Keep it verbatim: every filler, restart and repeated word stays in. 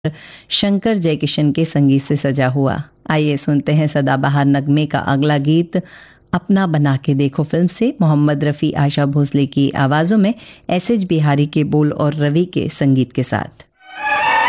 शंकर जयकिशन के संगीत से सजा हुआ। आइए सुनते हैं सदाबहार नगमे का अगला गीत अपना बना के देखो फिल्म से, मोहम्मद रफ़ी, आशा भोसले की आवाज़ों में, एस एच बिहारी के बोल और रवि के संगीत के साथ।